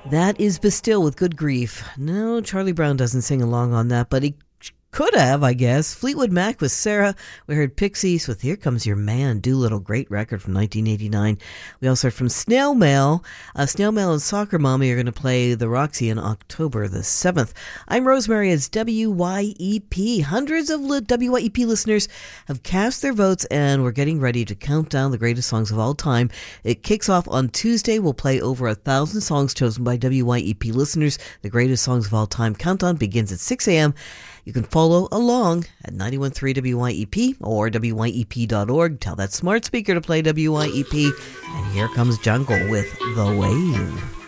That is Bastille with Good Grief. No, Charlie Brown doesn't sing along on that, but he could have, I guess. Fleetwood Mac with Sarah. We heard Pixies with Here Comes Your Man, Doolittle, great record from 1989. We also heard from Snail Mail. Snail Mail and Soccer Mommy are going to play the Roxy on October the 7th. I'm Rosemary. It's WYEP. Hundreds of WYEP listeners have cast their votes, and we're getting ready to count down the greatest songs of all time. It kicks off on Tuesday. We'll play over 1,000 songs chosen by WYEP listeners. The greatest songs of all time countdown begins at 6 a.m. You can follow along at 91.3 WYEP or WYEP.org. Tell that smart speaker to play WYEP. And here comes Jungle with The Wave.